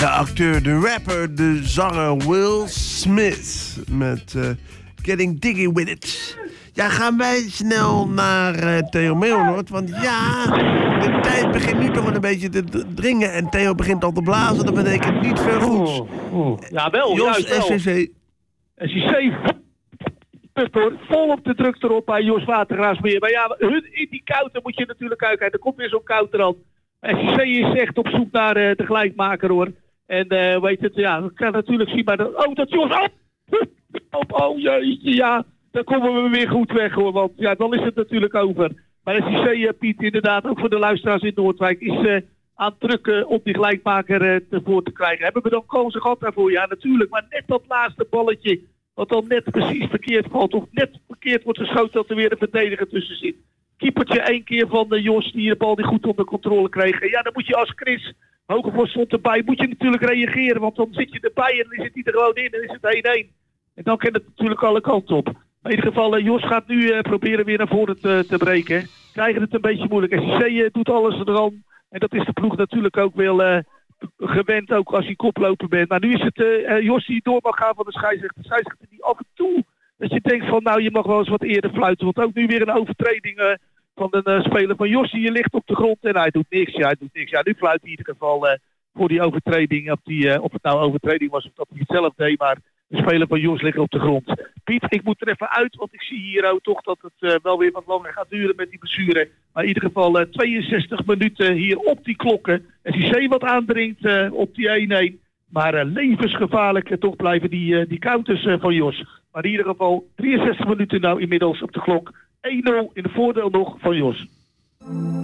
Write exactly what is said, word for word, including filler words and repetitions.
De acteur, de rapper, de zanger Will Smith met uh, Getting Diggy With It. Ja, gaan wij snel naar uh, Theo Meulert, want ja, de tijd begint nu toch een beetje te dringen en Theo begint al te blazen, dat betekent niet veel goeds. Oh, oh. Ja, wel, Jos, juist wel. S C C. S C C, hoor, vol op de druk erop bij Jos Watergraafsmeer. Maar ja, hun, in die koude moet je natuurlijk uitkijken. Er komt weer zo'n koud eraan. S C C is echt op zoek naar uh, de gelijkmaker, hoor. En uh, weet het, ja, ik kan natuurlijk zien bij de... Oh, dat Jos... Oh, oh, oh jeetje, ja. Dan komen we weer goed weg, hoor. Want ja, dan is het natuurlijk over. Maar S C C, uh, Piet, inderdaad, ook voor de luisteraars in Noordwijk... is uh, aan het drukken om die gelijkmaker uh, ervoor te krijgen. Hebben we dan kansen gehad daarvoor? Ja, natuurlijk. Maar net dat laatste balletje... wat dan net precies verkeerd valt... of net verkeerd wordt geschoten... dat er weer een verdediger tussen zit. Keepertje één keer van de Jos... die de bal niet goed onder controle kreeg. Ja, dan moet je als Chris... Hogevorst stond erbij, moet je natuurlijk reageren, want dan zit je erbij en dan zit hij er gewoon in en is het één-één. En dan kan het natuurlijk alle kanten op. Maar in ieder geval, uh, Jos gaat nu uh, proberen weer naar voren te, te breken. Krijgen het een beetje moeilijk. S C C uh, doet alles eraan. En dat is de ploeg natuurlijk ook wel uh, gewend, ook als hij koploper bent. Maar nu is het uh, uh, Jos die door mag gaan van de scheidsrechter. De scheidsrechter die af en toe, dat je denkt van nou, je mag wel eens wat eerder fluiten. Want ook nu weer een overtreding... Uh, van een uh, speler van Jos, die ligt op de grond en hij doet niks. Ja, hij doet niks. Ja, nu fluit hij in ieder geval uh, voor die overtreding. Of, die, uh, of het nou overtreding was of dat hij het zelf deed, maar de speler van Jos ligt op de grond. Piet, ik moet er even uit, want ik zie hier ook toch dat het uh, wel weer wat langer gaat duren met die blessure. Maar in ieder geval uh, tweeënzestig minuten hier op die klokken. S C C wat aandringt uh, op die één-één. Maar uh, levensgevaarlijk uh, toch blijven die, uh, die counters uh, van Jos. Maar in ieder geval drieënzestig minuten nou inmiddels op de klok. één nul in de voordeel nog van Jos.